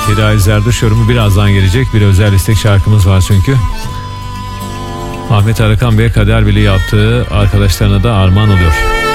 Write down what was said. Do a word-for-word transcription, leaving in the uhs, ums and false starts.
Hidayet Zerduş yorumu birazdan gelecek. Bir özel istek şarkımız var çünkü. Ahmet Arakan Bey kader bile yaptığı arkadaşlarına da armağan oluyor.